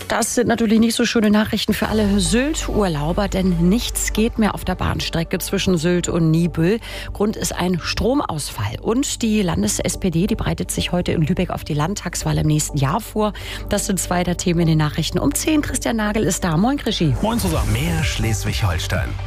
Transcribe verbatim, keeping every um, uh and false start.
Das sind natürlich nicht so schöne Nachrichten für alle Sylt-Urlauber, denn nichts geht mehr auf der Bahnstrecke zwischen Sylt und Niebüll. Grund ist ein Stromausfall. Und die Landes-S P D, die bereitet sich heute in Lübeck auf die Landtagswahl im nächsten Jahr vor. Das sind zwei der Themen in den Nachrichten um zehn. Christian Nagel ist da. Moin, Krischi. Moin zusammen. Mehr Schleswig-Holstein.